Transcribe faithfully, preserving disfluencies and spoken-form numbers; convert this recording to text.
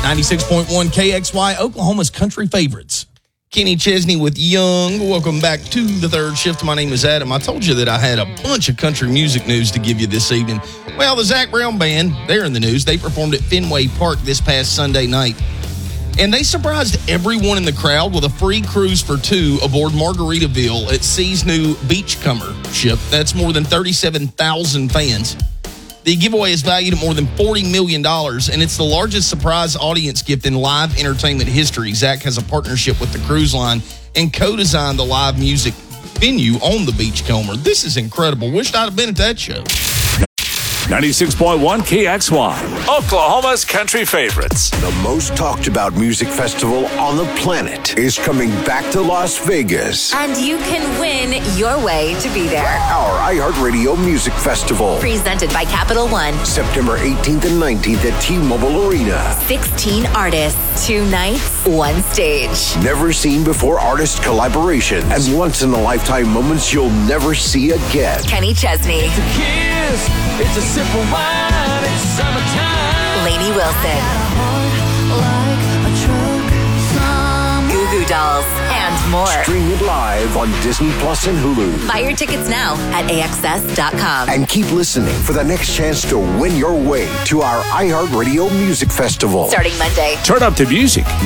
ninety-six point one K X Y, Oklahoma's country favorites. Kenny Chesney with Young. Welcome back to the third shift. My name is Adam. I told you that I had a bunch of country music news to give you this evening. Well, the Zach Brown Band, they're in the news. They performed at Fenway Park this past Sunday night. And they surprised everyone in the crowd with a free cruise for two aboard Margaritaville at Sea's new Beachcomber ship. That's more than thirty-seven thousand fans. The giveaway is valued at more than forty million dollars, and it's the largest surprise audience gift in live entertainment history. Zach has a partnership with the cruise line and co-designed the live music venue on the Beachcomber. This is incredible. Wished I'd have been at that show. ninety-six point one K X Y, Oklahoma's country favorites. The most talked about music festival on the planet is coming back to Las Vegas. And you can win your way to be there. Our iHeartRadio Music Festival. Presented by Capital One. September eighteenth and nineteenth at T-Mobile Arena. sixteen artists, two nights, one stage. Never seen before artist collaborations and once-in-a-lifetime moments you'll never see again. Kenny Chesney. It's a kiss, it's a sip of wine, it's summertime. Lainey Wilson. Goo Goo Dolls and more. Stream it live on Disney Plus and Hulu. Buy your tickets now at A X S dot com. And keep listening for the next chance to win your way to our iHeartRadio Music Festival. Starting Monday. Turn up the music.